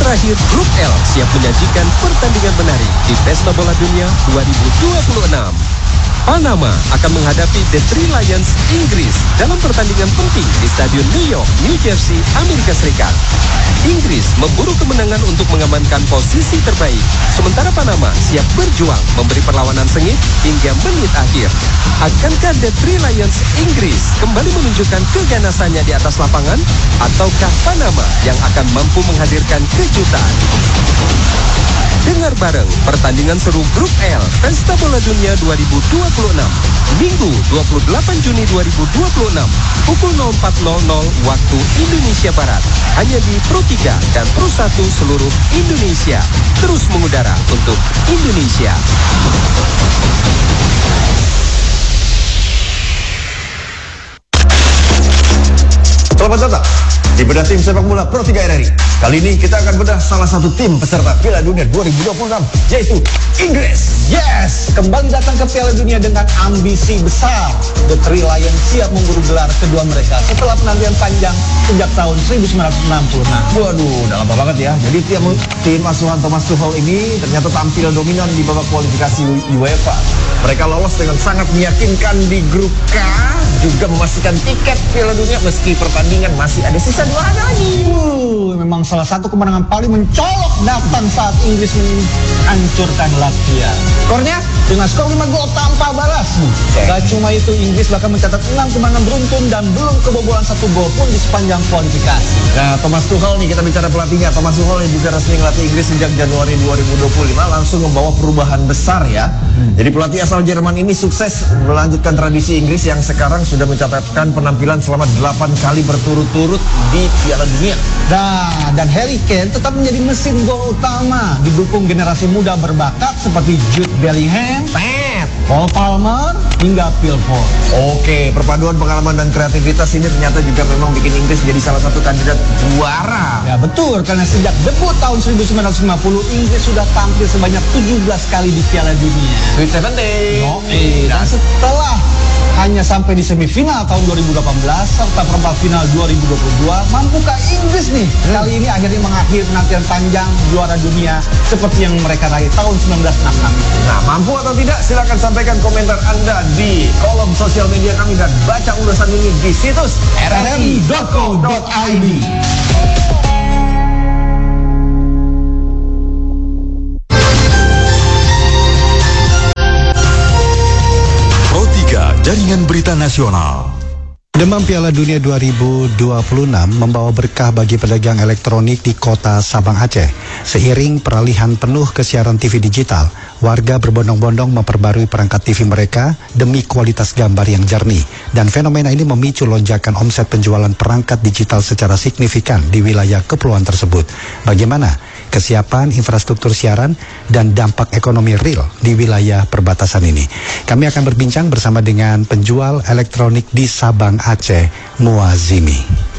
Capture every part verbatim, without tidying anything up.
terakhir Grup L siap menyajikan pertandingan menarik di Pesta Bola Dunia dua ribu dua puluh enam. Panama akan menghadapi The Three Lions Inggris dalam pertandingan penting di Stadion New York, New Jersey, Amerika Serikat. Inggris memburu kemenangan untuk mengamankan posisi terbaik, sementara Panama siap berjuang memberi perlawanan sengit hingga menit akhir. Akankah The Three Lions Inggris kembali menunjukkan keganasannya di atas lapangan, ataukah Panama yang akan mampu menghadirkan kejutan? Dengar bareng pertandingan seru Grup L Pesta Bola Dunia dua ribu dua puluh enam, Minggu dua puluh delapan Juni dua ribu dua puluh enam, pukul nol empat nol nol waktu Indonesia Barat, hanya di Pro tiga dan Pro satu seluruh Indonesia. Terus mengudara untuk Indonesia. Selamat datang di bedah tim sepak bola Pro tiga R R I. Kali ini kita akan bedah salah satu tim peserta Piala Dunia dua ribu dua puluh enam, yaitu Inggris. Yes, kembali datang ke Piala Dunia dengan ambisi besar. The Three Lions siap memburu gelar kedua mereka setelah penantian panjang sejak tahun seribu sembilan ratus enam puluh enam. Waduh, udah lama banget ya. Jadi tim, tim asuhan Thomas Tuchel ini ternyata tampil dominan di babak kualifikasi UEFA. Mereka lolos dengan sangat meyakinkan di grup K, juga memastikan tiket Piala Dunia meski pertandingan masih ada sisa dua laga lagi. Uh, memang salah satu kemenangan paling mencolok datang saat Inggris menghancurkan Latvia. Skornya dengan skor lima gol tanpa balas. Okay. Gak cuma itu, Inggris bahkan mencatat enam kemenangan beruntun dan belum kebobolan satu gol pun di sepanjang kualifikasi. Nah, Thomas Tuchel nih, kita bicara pelatihnya. Thomas Tuchel yang juga resmi ngelatih Inggris sejak Januari dua ribu dua puluh lima, langsung membawa perubahan besar ya. Hmm. Jadi pelatih asal Jerman ini sukses melanjutkan tradisi Inggris yang sekarang sudah mencatatkan penampilan selama delapan kali berturut-turut di Piala Dunia. Nah, dan Harry Kane tetap menjadi mesin gol utama, didukung generasi muda berbakat seperti Jude Bellingham, Pep, Cole Palmer, hingga Phil Foden. Oke, perpaduan pengalaman dan kreativitas ini ternyata juga memang bikin Inggris jadi salah satu kandidat juara. Ya betul, karena sejak debut tahun seribu sembilan ratus lima puluh, Inggris sudah tampil sebanyak tujuh belas kali di Piala Dunia. Sweet Seventeen. No, eh, dan setelah hanya sampai di semifinal tahun dua ribu delapan belas serta perempat final dua ribu dua puluh dua, mampukah Inggris nih hmm. kali ini akhirnya mengakhiri penantian panjang juara dunia seperti yang mereka raih tahun seribu sembilan ratus enam puluh enam itu? Nah, mampu atau tidak? Silakan sampaikan komentar Anda di kolom sosial media kami dan baca ulasan ini di situs r r i dot co dot i d. Jaringan Berita Nasional. Demam Piala Dunia dua ribu dua puluh enam membawa berkah bagi pedagang elektronik di kota Sabang Aceh. Seiring peralihan penuh ke siaran T V digital, warga berbondong-bondong memperbarui perangkat T V mereka demi kualitas gambar yang jernih. Dan fenomena ini memicu lonjakan omset penjualan perangkat digital secara signifikan di wilayah kepulauan tersebut. Bagaimana kesiapan infrastruktur siaran dan dampak ekonomi real di wilayah perbatasan ini? Kami akan berbincang bersama dengan penjual elektronik di Sabang Aceh, Muazimi.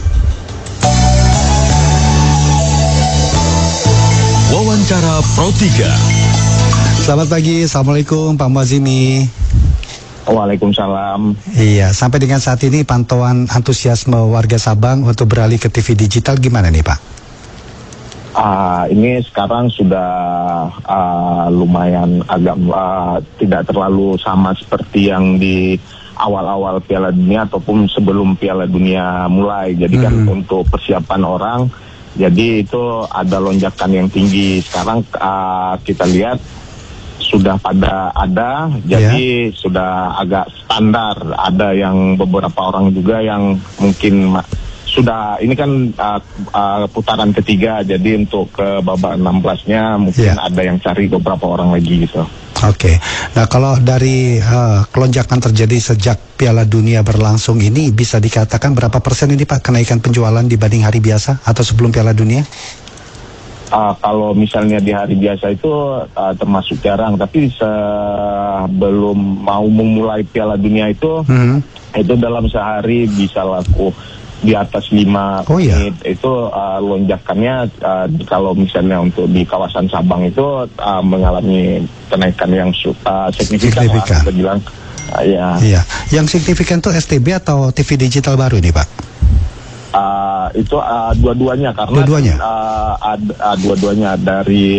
Wawancara Pro tiga. Selamat pagi, Assalamualaikum Pak Muazimi. Waalaikumsalam. Iya, sampai dengan saat ini pantauan antusiasme warga Sabang untuk beralih ke T V digital gimana nih Pak? Uh, ini sekarang sudah uh, lumayan agak uh, tidak terlalu sama seperti yang di awal-awal Piala Dunia ataupun sebelum Piala Dunia mulai. Jadi kan hmm. untuk persiapan orang, jadi itu ada lonjakan yang tinggi. Sekarang uh, kita lihat sudah pada ada, jadi yeah. sudah agak standar. Ada yang beberapa orang juga yang mungkin sudah, ini kan uh, uh, putaran ketiga, jadi untuk ke babak enam belasnya mungkin yeah. ada yang cari beberapa orang lagi gitu. Oke, okay. Nah kalau dari uh, kelonjakan terjadi sejak Piala Dunia berlangsung ini, bisa dikatakan berapa persen ini Pak kenaikan penjualan dibanding hari biasa atau sebelum Piala Dunia? Uh, kalau misalnya di hari biasa itu uh, termasuk jarang, tapi sebelum mau memulai Piala Dunia itu, hmm. itu dalam sehari bisa laku di atas lima oh, menit. Iya. Itu uh, lonjakannya uh, kalau misalnya untuk di kawasan Sabang itu uh, mengalami kenaikan yang uh, signifikan, signifikan. Lah, kita bilang uh, ya. Iya. Yang signifikan itu S T B atau T V digital baru ini Pak? Uh, uh, itu uh, dua-duanya karena Dua-duanya? uh, ad- uh, dua-duanya dari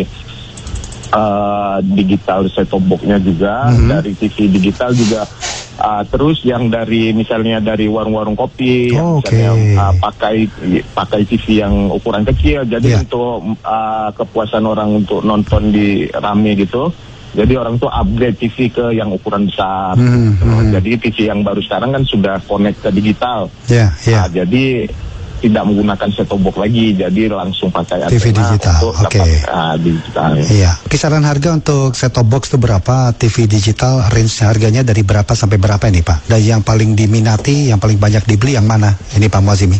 uh, digital set-top box-nya juga, Mhm. dari T V digital juga. Uh, terus yang dari misalnya dari warung-warung kopi, yang Oh, misalnya oke. uh, pakai pakai T V yang ukuran kecil, jadi Iya. untuk uh, kepuasan orang untuk nonton di rame gitu, jadi orang tuh upgrade T V ke yang ukuran besar. Hmm, gitu. hmm. Jadi T V yang baru sekarang kan sudah connect ke digital, Ya, ya. Nah, jadi tidak menggunakan set-top box lagi, jadi langsung pakai T V antena digital, untuk oke. dapat uh, digital. Iya, kisaran harga untuk set-top box itu berapa? T V digital range harganya dari berapa sampai berapa ini Pak? Dan yang paling diminati, yang paling banyak dibeli yang mana? Ini Pak Muazimi.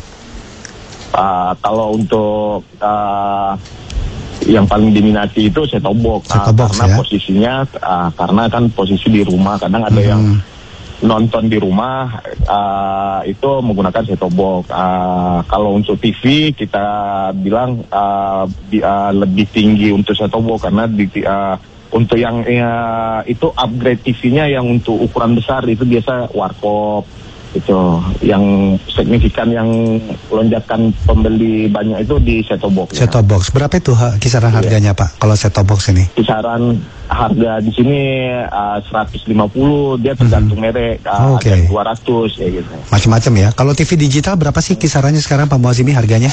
Uh, kalau untuk uh, yang paling diminati itu set-top box, Set-top uh, box, karena ya. posisinya uh, karena kan posisi di rumah, kadang ada Hmm. yang nonton di rumah uh, itu menggunakan set-top box. Uh, kalau untuk T V kita bilang uh, di, uh, lebih tinggi untuk set-top box karena di, uh, untuk yang uh, itu upgrade T V-nya yang untuk ukuran besar itu biasa warkop. Itu yang signifikan, yang lonjakan pembeli banyak itu di set-top box. ya. Set-top box berapa itu ha, kisaran Iya. harganya Pak? Kalau set-top box ini? Kisaran harga di sini uh, seratus lima puluh, dia tergantung merek, uh, Oh, oke. ada dua ratus ya gitu. Macam-macam ya. Kalau T V digital berapa sih kisarannya sekarang Pak Muazimi harganya?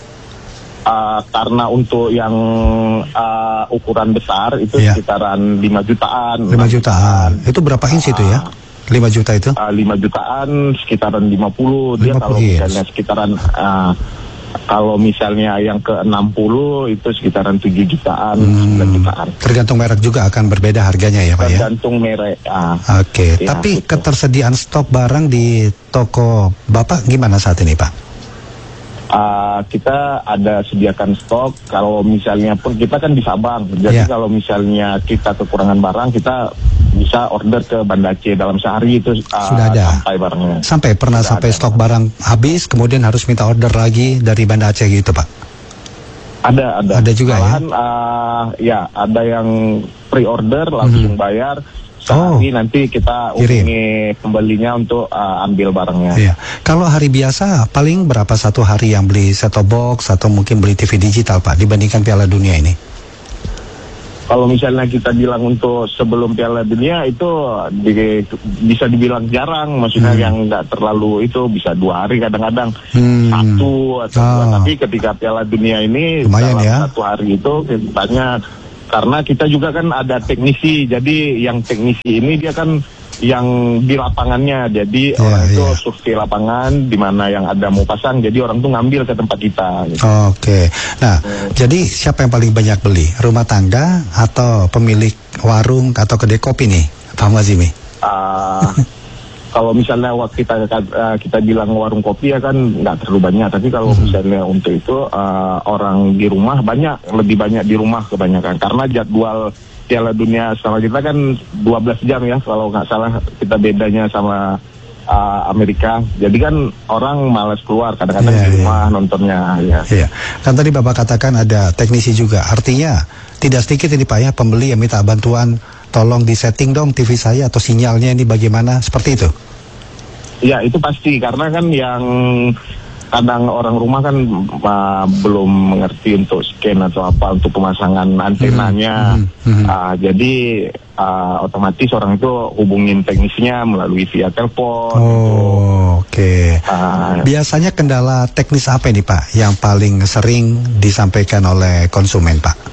Uh, karena untuk yang uh, ukuran besar itu Iya. sekitaran lima jutaan. lima jutaan. Itu berapa inch itu ya? lima juta itu? Uh, lima jutaan sekitaran lima puluh. Dia lima puluh, kalau iya. misalnya sekitaran uh, kalau misalnya yang ke enam puluh itu sekitaran tujuh jutaan, sembilan jutaan. Tergantung merek juga akan berbeda harganya ya Pak ya? Tergantung merek. Uh, Oke, Ya, tapi betul. ketersediaan stok barang di toko Bapak gimana saat ini Pak? Uh, kita ada sediakan stok. Kalau misalnya pun kita kan di Sabang, jadi Iya. kalau misalnya kita kekurangan barang, kita bisa order ke Banda Aceh dalam sehari itu uh, Sudah ada. sampai barangnya. Sampai pernah Sudah sampai ada. stok barang habis, kemudian harus minta order lagi dari Banda Aceh gitu Pak? Ada, ada. Ada juga, ya? Malahan, uh, ya, ada yang pre-order langsung bayar. Oh. Sehari nanti kita Kirim. hubungi pembelinya untuk uh, ambil barangnya. Iya. Kalau hari biasa paling berapa satu hari yang beli set-top box atau mungkin beli T V digital Pak dibandingkan Piala Dunia ini? Kalau misalnya kita bilang untuk sebelum Piala Dunia itu di, bisa dibilang jarang, maksudnya Hmm. yang nggak terlalu itu bisa dua hari kadang-kadang Hmm. satu atau dua. Ah. Tapi ketika Piala Dunia ini Lumayan dalam ya. satu hari itu banyak, karena kita juga kan ada teknisi, jadi yang teknisi ini dia kan yang di lapangannya, jadi Iya, orang itu iya. survei lapangan di mana yang ada mau pasang, jadi orang tuh ngambil ke tempat kita. Gitu. Oke. Nah, jadi siapa yang paling banyak beli? Rumah tangga atau pemilik warung atau kedai kopi nih, Pak Muazimi? Ah, kalau misalnya waktu kita uh, kita bilang warung kopi ya kan nggak terlalu banyak, tapi kalau misalnya untuk itu uh, orang di rumah banyak, lebih banyak di rumah kebanyakan, karena jadwal Piala Dunia sama kita kan dua belas jam ya, kalau nggak salah kita bedanya sama uh, Amerika, jadi kan orang malas keluar kadang-kadang Iya, di iya. rumah nontonnya ya. Iya. Kan tadi Bapak katakan ada teknisi juga. Artinya tidak sedikit ini Pak ya pembeli yang minta bantuan, tolong disetting dong T V saya atau sinyalnya ini bagaimana, seperti itu. Ya itu pasti, karena kan yang kadang orang rumah kan uh, belum mengerti untuk scan atau apa untuk pemasangan antenanya. Hmm, hmm, hmm. Uh, jadi uh, otomatis orang itu hubungin teknisnya melalui via telepon. Oh, oke. Uh, Biasanya kendala teknis apa ini Pak yang paling sering disampaikan oleh konsumen Pak?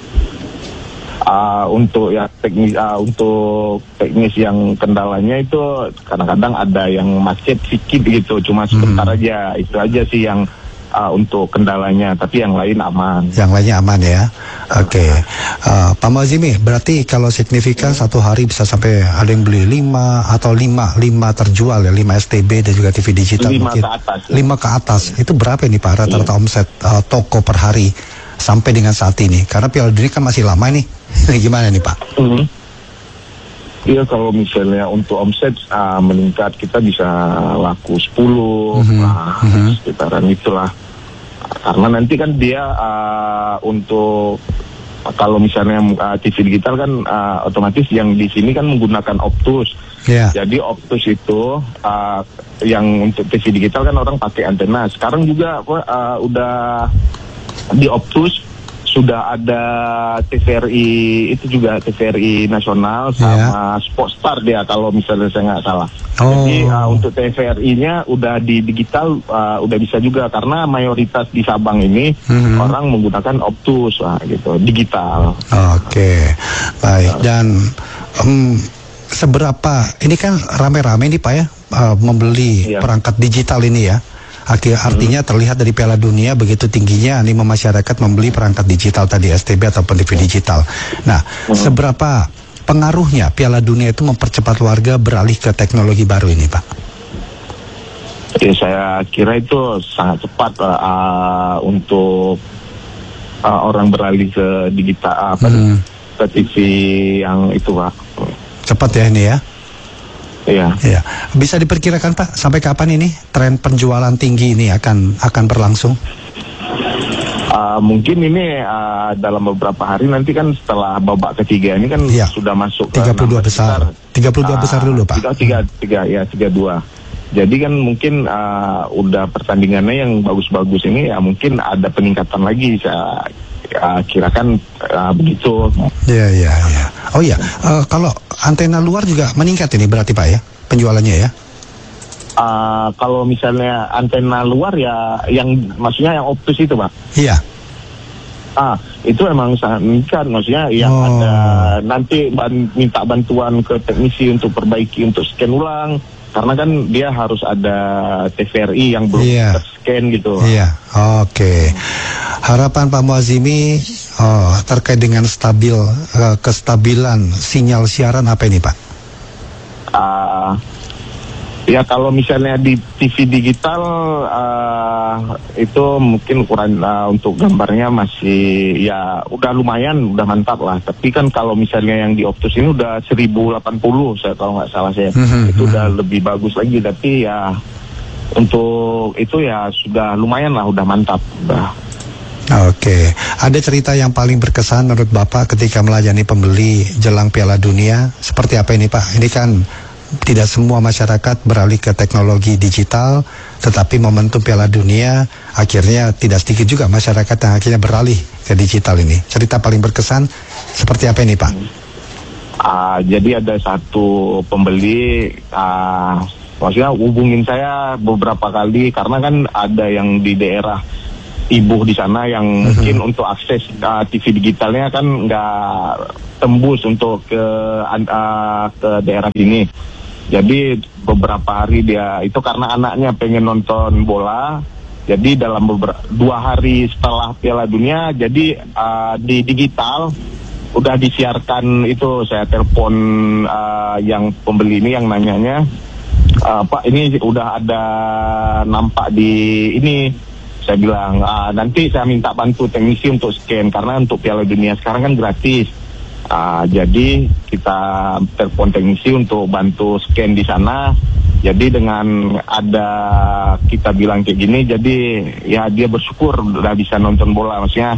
uh, untuk ya teknis uh, untuk teknis yang kendalanya itu kadang-kadang ada yang macet sedikit gitu, cuma sebentar Hmm. aja, itu aja sih yang uh, untuk kendalanya, tapi yang lain aman. Yang lainnya aman ya. Oke. Uh, Pak Muazimi, berarti kalau signifikan satu hari bisa sampai ada yang beli lima atau lima lima terjual ya, lima S T B dan juga T V digital Lima mungkin. ke atas, ya. Lima ke atas. Itu berapa ini Pak rata-rata omset uh, toko per hari sampai dengan saat ini? Karena Piala Dunia kan masih lama nih. Gimana nih Pak? Mhm. Iya, kalau misalnya untuk omset uh, meningkat, kita bisa laku sepuluh, Mhm, nah, mhm. sekitaran itulah. Karena nanti kan dia uh, untuk kalau misalnya uh, T V digital kan uh, otomatis yang di sini kan menggunakan Optus. Ya. Jadi Optus itu uh, yang untuk T V digital kan orang pakai antena. Sekarang juga uh, udah di Optus sudah ada T V R I, itu juga T V R I nasional sama Sportstar dia kalau misalnya saya nggak salah. Oh. Jadi uh, untuk T V R I-nya udah di digital uh, udah bisa juga karena mayoritas di Sabang ini mm-hmm. orang menggunakan Optus uh, gitu digital. Oke, baik. Dan um, seberapa ini kan rame-rame nih Pak ya uh, membeli iya. perangkat digital ini ya. Artinya terlihat dari Piala Dunia begitu tingginya animo masyarakat membeli perangkat digital tadi S T B ataupun T V digital. Nah, hmm. seberapa pengaruhnya Piala Dunia itu mempercepat warga beralih ke teknologi baru ini, Pak? Ya, saya kira itu sangat cepat uh, untuk uh, orang beralih ke digital apa hmm. ke T V yang itu, Pak. Cepat ya ini ya. Iya. Iya. Bisa diperkirakan Pak sampai kapan ini tren penjualan tinggi ini akan akan berlangsung? Uh, mungkin ini uh, dalam beberapa hari nanti kan setelah babak ketiga ini kan ya. Sudah masuk ke tiga puluh dua besar. tiga puluh dua uh, besar dulu Pak. tiga tiga ya tiga dua. Jadi kan mungkin uh, udah pertandingannya yang bagus-bagus ini ya mungkin ada peningkatan lagi saya uh, kirakan uh, begitu. Iya iya iya. Oh iya, uh, kalau antena luar juga meningkat ini berarti Pak ya penjualannya ya? Uh, kalau misalnya antena luar ya yang maksudnya yang Optus itu Pak? Iya. Ah itu emang sangat meningkat maksudnya yang oh. ada nanti ban, minta bantuan ke teknisi untuk perbaiki untuk scan ulang karena kan dia harus ada T V R I yang belum yeah. terscan gitu. Iya. Oke. Okay. Harapan Pak Muazimi oh, terkait dengan stabil uh, kestabilan sinyal siaran apa ini Pak? Uh, ya kalau misalnya di T V digital uh, itu mungkin ukuran uh, untuk gambarnya masih ya udah lumayan, udah mantap lah. Tapi kan kalau misalnya yang di Optus ini udah seribu delapan puluh saya kalau nggak salah saya mm-hmm. itu udah lebih bagus lagi. Tapi ya untuk itu ya sudah lumayan lah, udah mantap. Udah. Oke, ada cerita yang paling berkesan menurut Bapak ketika melayani pembeli jelang Piala Dunia seperti apa ini Pak? Ini kan tidak semua masyarakat beralih ke teknologi digital, tetapi momentum Piala Dunia akhirnya tidak sedikit juga masyarakat yang akhirnya beralih ke digital ini. Cerita paling berkesan seperti apa ini Pak? Uh, jadi ada satu pembeli, uh, maksudnya hubungin saya beberapa kali karena kan ada yang di daerah ibu di sana yang uh-huh. mungkin untuk akses uh, T V digitalnya kan nggak tembus untuk ke uh, ke daerah sini. Jadi beberapa hari dia itu karena anaknya pengen nonton bola. Jadi dalam beberapa dua hari setelah Piala Dunia, jadi uh, di digital udah disiarkan itu. Saya telepon uh, yang pembeli ini yang nanyanya, uh, Pak ini udah ada nampak di ini. Saya bilang, ah, nanti saya minta bantu teknisi untuk scan, karena untuk Piala Dunia sekarang kan gratis. Ah, jadi kita telepon teknisi untuk bantu scan di sana. Jadi dengan ada kita bilang kayak gini, jadi ya dia bersyukur udah bisa nonton bola. Maksudnya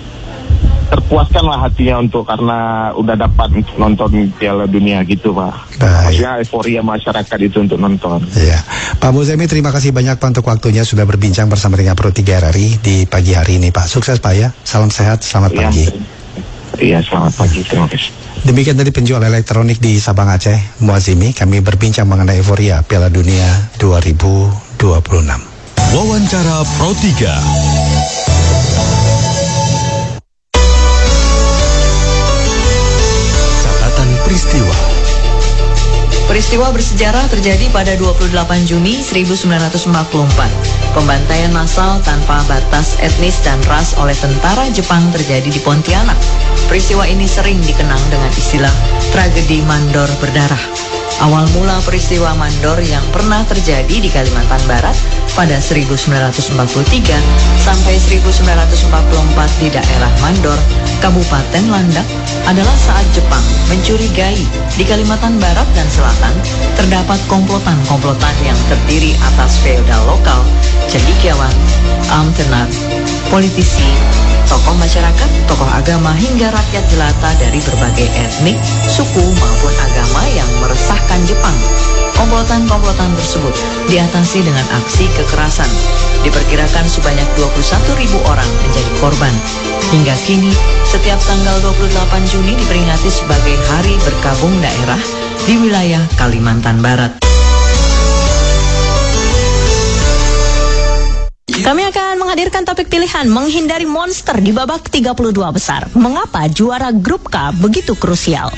terpuaskanlah hatinya untuk karena udah dapat untuk nonton Piala Dunia gitu Pak. Baik. Maksudnya euforia masyarakat itu untuk nonton. Iya. Pak Muazimi, terima kasih banyak Pak untuk waktunya sudah berbincang bersama dengan Pro tiga R R I di pagi hari ini Pak. Sukses Pak ya. Salam sehat, selamat ya, pagi. Iya, selamat pagi. Terima kasih. Demikian tadi penjual elektronik di Sabang Aceh, Muazimi. Kami berbincang mengenai euforia Piala Dunia dua ribu dua puluh enam. Wawancara Pro tiga. Peristiwa. Peristiwa bersejarah terjadi pada dua puluh delapan Juni seribu sembilan ratus empat puluh empat. Pembantaian massal tanpa batas etnis dan ras oleh tentara Jepang terjadi di Pontianak. Peristiwa ini sering dikenang dengan istilah tragedi Mandor berdarah. Awal mula peristiwa Mandor yang pernah terjadi di Kalimantan Barat pada seribu sembilan ratus empat puluh tiga sampai seribu sembilan ratus empat puluh empat di daerah Mandor, Kabupaten Landak, adalah saat Jepang mencurigai di Kalimantan Barat dan Selatan terdapat komplotan-komplotan yang terdiri atas feodal lokal, cendekiawan, am tenar, politisi, tokoh masyarakat, tokoh agama hingga rakyat jelata dari berbagai etnik, suku maupun agama yang meresahkan Jepang. Komplotan-komplotan tersebut diatasi dengan aksi kekerasan. Diperkirakan sebanyak dua puluh satu ribu orang menjadi korban. Hingga kini, setiap tanggal dua puluh delapan Juni diperingati sebagai Hari Berkabung Daerah di wilayah Kalimantan Barat. Kami akan menghadirkan topik pilihan menghindari monster di babak tiga puluh dua besar. Mengapa juara grup K begitu krusial?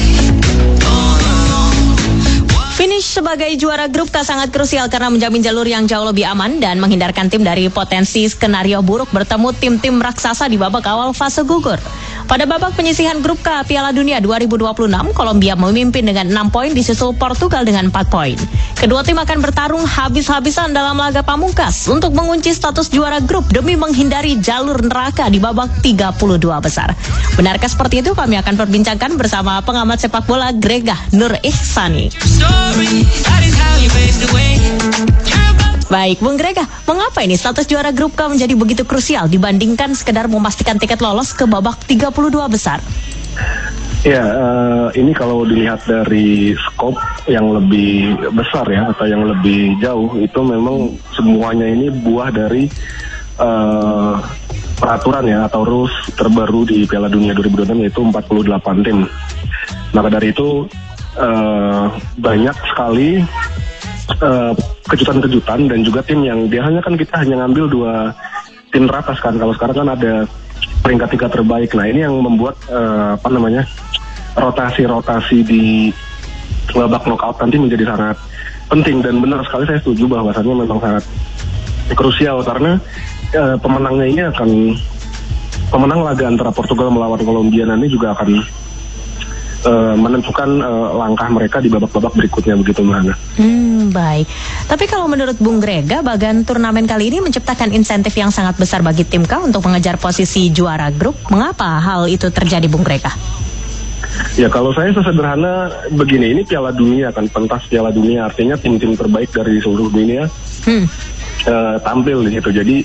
Finish sebagai juara grup K sangat krusial karena menjamin jalur yang jauh lebih aman dan menghindarkan tim dari potensi skenario buruk bertemu tim-tim raksasa di babak awal fase gugur. Pada babak penyisihan grup K Piala Dunia dua ribu dua puluh enam, Kolombia memimpin dengan enam poin disusul Portugal dengan empat poin. Kedua tim akan bertarung habis-habisan dalam laga pamungkas untuk mengunci status juara grup demi menghindari jalur neraka di babak tiga puluh dua besar. Benarkah seperti itu? Kami akan perbincangkan bersama pengamat sepak bola Gregah Nur Ihsani. Baik, Bung Gregah, mengapa ini status juara grup K menjadi begitu krusial dibandingkan sekedar memastikan tiket lolos ke babak tiga puluh dua besar? Ya, uh, ini kalau dilihat dari skop yang lebih besar ya, atau yang lebih jauh, itu memang semuanya ini buah dari uh, peraturan ya, atau rules terbaru di Piala Dunia dua ribu dua puluh enam, yaitu empat puluh delapan tim. Maka dari itu, uh, banyak sekali uh, kejutan-kejutan dan juga tim yang biasanya kan kita hanya ngambil dua tim teratas kan. Kalau sekarang kan ada peringkat tiga terbaik. Nah, ini yang membuat uh, apa namanya rotasi-rotasi di babak knockout nanti menjadi sangat penting, dan benar sekali saya setuju bahwasannya memang sangat krusial karena uh, pemenangnya ini akan pemenang laga antara Portugal melawan Kolombia nanti juga akan uh, menentukan uh, langkah mereka di babak-babak berikutnya, begitu Mbak. Hmm, baik. Tapi kalau menurut Bung Grega, bagan turnamen kali ini menciptakan insentif yang sangat besar bagi tim K untuk mengejar posisi juara grup. Mengapa hal itu terjadi, Bung Grega? Ya, kalau saya sesederhana begini, ini Piala Dunia kan, pentas Piala Dunia, artinya tim-tim terbaik dari seluruh dunia hmm. uh, tampil gitu. Jadi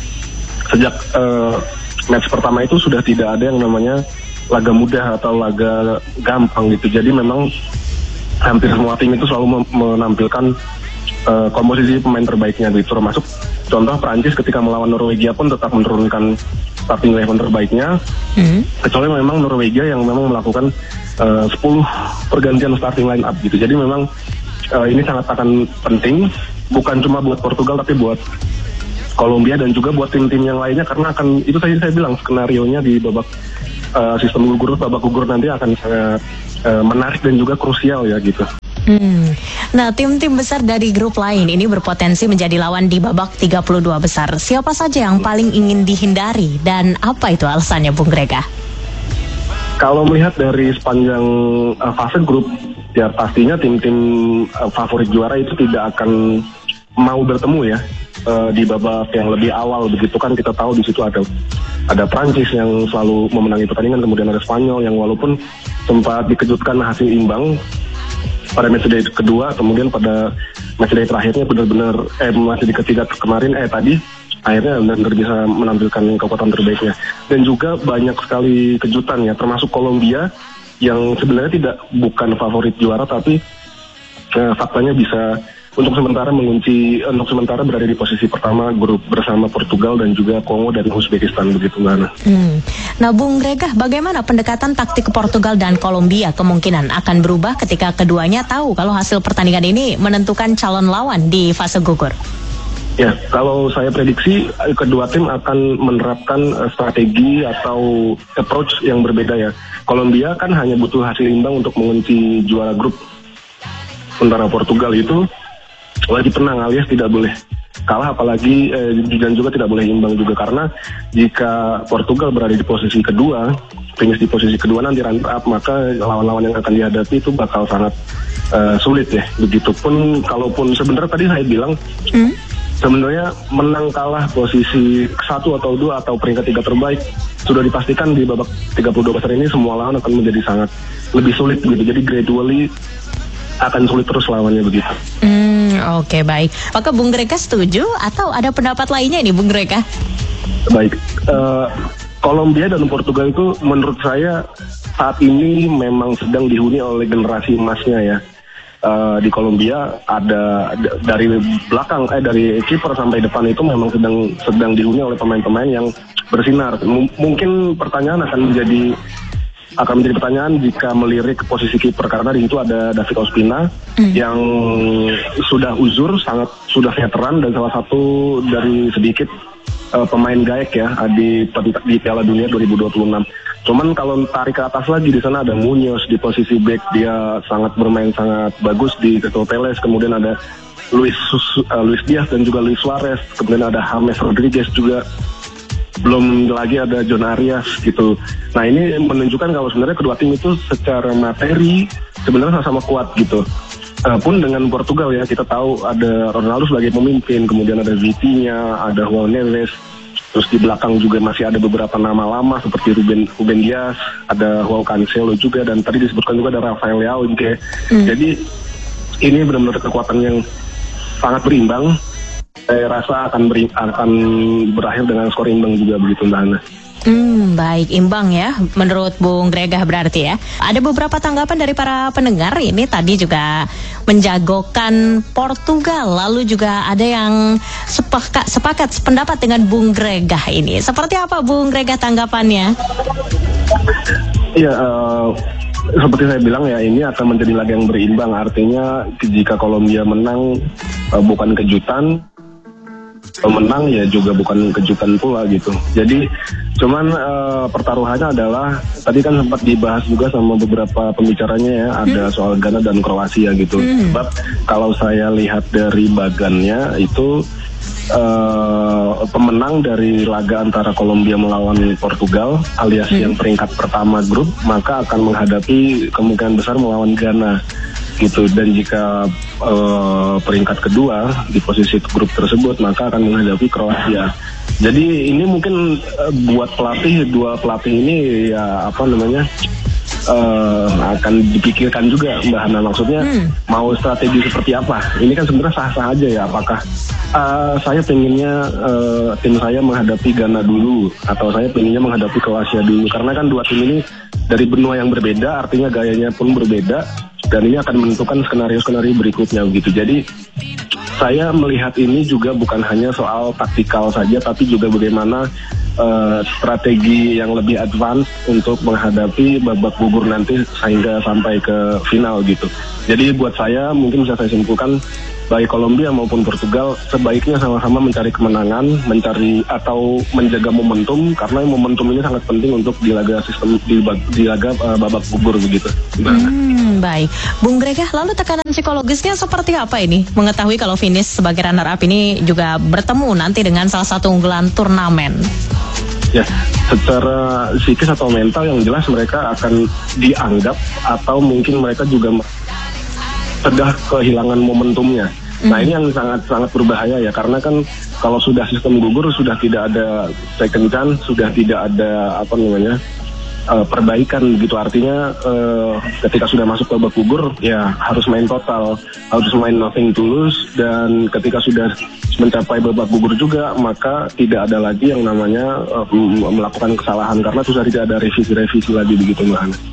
sejak uh, match pertama itu sudah tidak ada yang namanya laga mudah atau laga gampang gitu. Jadi memang hampir semua tim itu selalu menampilkan uh, komposisi pemain terbaiknya gitu. Termasuk contoh Prancis ketika melawan Norwegia pun tetap menurunkan starting eleven terbaiknya, mm-hmm. kecuali memang Norwegia yang memang melakukan uh, sepuluh pergantian starting line up gitu. Jadi memang uh, ini sangat akan penting, bukan cuma buat Portugal tapi buat Kolombia dan juga buat tim-tim yang lainnya, karena akan itu tadi saya bilang skenarionya di babak uh, sistem gugur babak gugur nanti akan sangat uh, menarik dan juga krusial ya gitu. Hmm. Nah, tim-tim besar dari grup lain ini berpotensi menjadi lawan di babak tiga puluh dua besar. Siapa saja yang paling ingin dihindari dan apa itu alasannya, Bung Grega? Kalau melihat dari sepanjang uh, fase grup, ya pastinya tim-tim uh, favorit juara itu tidak akan mau bertemu ya uh, di babak yang lebih awal. Begitu kan kita tahu di situ ada ada Prancis yang selalu memenangi pertandingan, kemudian ada Spanyol yang walaupun sempat dikejutkan hasil imbang pada matchday kedua, kemudian pada matchday terakhirnya benar-benar eh matchday ketiga kemarin eh tadi akhirnya benar-benar bisa menampilkan kekuatan terbaiknya. Dan juga banyak sekali kejutan ya, termasuk Kolombia yang sebenarnya tidak bukan favorit juara tapi eh, faktanya bisa untuk sementara mengunci untuk sementara berada di posisi pertama grup bersama Portugal dan juga Kongo dan Uzbekistan, begitu Mbak. Hmm. Nah, Bung Gregah, bagaimana pendekatan taktik Portugal dan Kolombia kemungkinan akan berubah ketika keduanya tahu kalau hasil pertandingan ini menentukan calon lawan di fase gugur? Ya, kalau saya prediksi kedua tim akan menerapkan uh, strategi atau approach yang berbeda ya. Kolombia kan hanya butuh hasil imbang untuk mengunci juara grup. Sementara Portugal itu wajib menang alias tidak boleh kalah, apalagi eh, dan juga tidak boleh imbang juga, karena jika Portugal berada di posisi kedua, finish di posisi kedua nanti runner up, maka lawan-lawan yang akan dihadapi itu bakal sangat uh, sulit ya. Begitupun kalaupun sebenarnya tadi saya bilang hmm? sebenarnya menang kalah posisi satu atau dua atau peringkat tiga terbaik sudah dipastikan di babak tiga puluh dua besar ini semua lawan akan menjadi sangat lebih sulit begitu. Jadi gradually akan sulit terus lawannya begitu. Hmm, oke okay, baik. Maka Bung Grega setuju atau ada pendapat lainnya nih, Bung Grega? Baik, uh, Kolombia dan Portugal itu menurut saya saat ini memang sedang dihuni oleh generasi emasnya ya. Uh, di Kolombia ada d- dari belakang eh dari kiper sampai depan itu memang sedang sedang dihuni oleh pemain-pemain yang bersinar. M- mungkin pertanyaan akan menjadi akan menjadi pertanyaan jika melirik posisi kiper, karena di situ ada David Ospina mm. yang sudah uzur, sangat sudah veteran dan salah satu dari sedikit uh, pemain gaek ya di di Piala Dunia dua ribu dua puluh enam. Cuman kalau tarik ke atas lagi di sana ada Munoz di posisi back, dia sangat bermain sangat bagus di Crystal Palace. Kemudian ada Luis uh, Luis Diaz dan juga Luis Suarez. Kemudian ada James Rodriguez juga. Belum lagi ada John Arias gitu. Nah ini menunjukkan kalau sebenarnya kedua tim itu secara materi sebenarnya sama-sama kuat gitu. Uh, pun dengan Portugal ya, kita tahu ada Ronaldo sebagai pemimpin, kemudian ada Vitinha, ada João Neves. Terus di belakang juga masih ada beberapa nama lama seperti Ruben, Ruben Dias, ada João Cancelo juga, dan tadi disebutkan juga ada Rafael Leao gitu. Mm. Jadi ini benar-benar kekuatan yang sangat berimbang. Saya rasa akan beri, akan berakhir dengan skor imbang juga begitu Mbak Hana. Hmm, baik, imbang ya menurut Bung Gregah berarti ya. Ada beberapa tanggapan dari para pendengar ini tadi juga menjagokan Portugal, lalu juga ada yang sepakat sepakat sependapat dengan Bung Gregah ini. Seperti apa Bung Gregah tanggapannya? Iya, uh, seperti saya bilang ya, ini akan menjadi laga yang berimbang. Artinya jika Kolombia menang uh, bukan kejutan, menang ya juga bukan kejutan pula gitu. Jadi cuman uh, pertaruhannya adalah tadi kan sempat dibahas juga sama beberapa pembicaranya ya, ada hmm. soal Ghana dan Kroasia gitu. Hmm. Sebab kalau saya lihat dari bagannya itu uh, pemenang dari laga antara Kolombia melawan Portugal alias hmm. yang peringkat pertama grup, maka akan menghadapi kemungkinan besar melawan Ghana gitu. Dan jika uh, peringkat kedua di posisi grup tersebut, maka akan menghadapi Kroasia. Jadi ini mungkin uh, buat pelatih, dua pelatih ini ya apa namanya uh, akan dipikirkan juga Mbak Hana, maksudnya hmm. mau strategi seperti apa. Ini kan sebenarnya sah-sah aja ya, apakah uh, saya pengennya uh, tim saya menghadapi Ghana dulu, atau saya pengennya menghadapi Kroasia dulu, karena kan dua tim ini dari benua yang berbeda, artinya gayanya pun berbeda, dan ini akan menentukan skenario-skenario berikutnya begitu. Jadi saya melihat ini juga bukan hanya soal taktikal saja, tapi juga bagaimana uh, strategi yang lebih advance untuk menghadapi babak gugur nanti sehingga sampai ke final gitu. Jadi buat saya mungkin bisa saya simpulkan, baik Kolombia maupun Portugal sebaiknya sama-sama mencari kemenangan, mencari atau menjaga momentum, karena momentum ini sangat penting untuk di laga sistem di, di laga uh, babak gugur begitu. Hmm, baik, Bung Gregah, lalu tekanan psikologisnya seperti apa ini? Mengetahui kalau finish sebagai runner up ini juga bertemu nanti dengan salah satu unggulan turnamen. Ya, secara psikis atau mental yang jelas mereka akan dianggap atau mungkin mereka juga sudah kehilangan momentumnya. Mm. Nah ini yang sangat-sangat berbahaya ya, karena kan kalau sudah sistem gugur sudah tidak ada second chance, sudah tidak ada apa namanya uh, perbaikan gitu. Artinya uh, ketika sudah masuk ke babak gugur ya harus main total, harus main nothing tulus, dan ketika sudah mencapai babak gugur juga maka tidak ada lagi yang namanya uh, melakukan kesalahan, karena sudah tidak ada revisi-revisi lagi begitu Mbak Hana.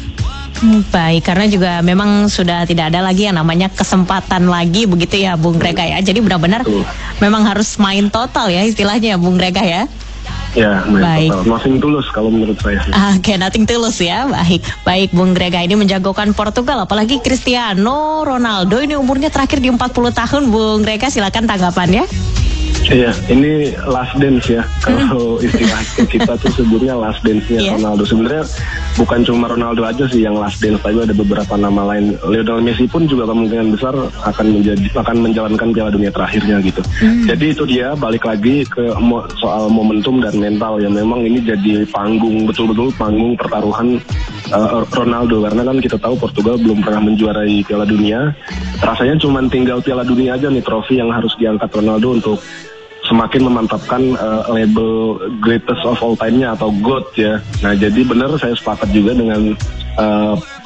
Baik, karena juga memang sudah tidak ada lagi yang namanya kesempatan lagi begitu ya Bung Gregah ya. Jadi benar-benar Tuh. memang harus main total ya istilahnya Bung Gregah ya. Ya, main baik. Total. Nothing tulus kalau menurut saya sih. Oke, okay, nothing tulus ya. Baik, baik Bung Gregah ini menjagokan Portugal, apalagi Cristiano Ronaldo ini umurnya terakhir di empat puluh tahun. Bung Gregah silakan tanggapannya. Iya, ini last dance ya. Kalau istilah kita tuh sebutnya last dance-nya yeah. Ronaldo. Sebenarnya bukan cuma Ronaldo aja sih yang last dance, tapi ada beberapa nama lain. Lionel Messi pun juga kemungkinan besar akan menjadi akan menjalankan Piala Dunia terakhirnya gitu. Mm. Jadi itu dia, balik lagi ke mo- soal momentum dan mental ya. Memang ini jadi panggung, betul-betul panggung pertaruhan uh, Ronaldo, karena kan kita tahu Portugal belum pernah menjuarai Piala Dunia. Rasanya cuma tinggal Piala Dunia aja nih trofi yang harus diangkat Ronaldo untuk semakin memantapkan uh, label greatest of all time-nya atau GOAT ya. Nah jadi benar saya sepakat juga dengan uh,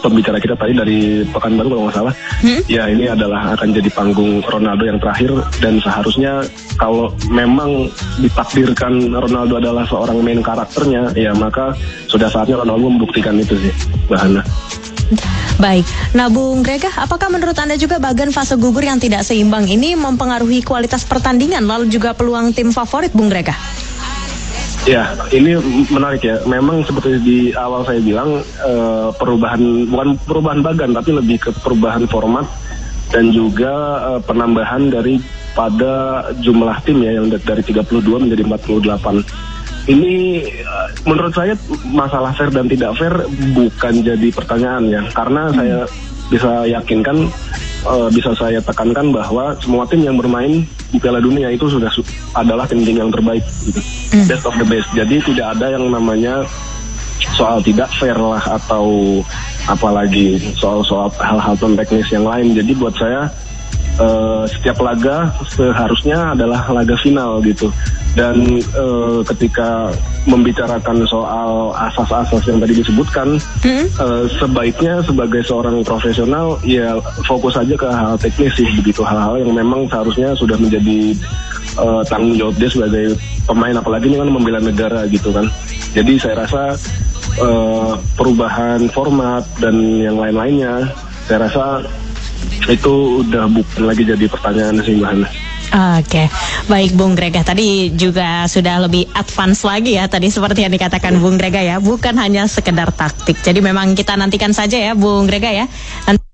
pembicara kita tadi dari Pekanbaru kalau nggak salah, hmm? ya ini adalah akan jadi panggung Ronaldo yang terakhir, dan seharusnya kalau memang ditakdirkan Ronaldo adalah seorang main karakternya, ya maka sudah saatnya Ronaldo membuktikan itu sih, Mbak Hana. Baik, nah Bung Grega, apakah menurut Anda juga bagan fase gugur yang tidak seimbang ini mempengaruhi kualitas pertandingan, lalu juga peluang tim favorit, Bung Grega? Ya, ini menarik ya. Memang seperti di awal saya bilang, uh, perubahan, bukan perubahan bagan, tapi lebih ke perubahan format dan juga uh, penambahan dari pada jumlah tim ya, yang dari tiga puluh dua menjadi empat puluh delapan. Ini uh, menurut saya masalah fair dan tidak fair bukan jadi pertanyaan ya, karena hmm. saya bisa yakinkan, uh, bisa saya tekankan bahwa semua tim yang bermain di Piala Dunia itu sudah su- adalah tim-tim yang terbaik, gitu. mm. best of the best. Jadi tidak ada yang namanya soal tidak fair lah, atau apalagi soal-soal hal-hal teknis yang lain. Jadi buat saya uh, setiap laga seharusnya adalah laga final gitu. Dan uh, ketika membicarakan soal asas-asas yang tadi disebutkan, hmm? uh, sebaiknya sebagai seorang profesional ya fokus aja ke hal teknis sih, begitu, hal-hal yang memang seharusnya sudah menjadi uh, tanggung jawab dia sebagai pemain, apalagi ini kan membela negara gitu kan. Jadi saya rasa uh, perubahan format dan yang lain-lainnya, saya rasa itu udah bukan lagi jadi pertanyaan sih, Mbak Hana. Oke, baik Bung Grega, tadi juga sudah lebih advance lagi ya, tadi seperti yang dikatakan Bung Grega ya, bukan hanya sekedar taktik. Jadi memang kita nantikan saja ya Bung Grega ya. Nanti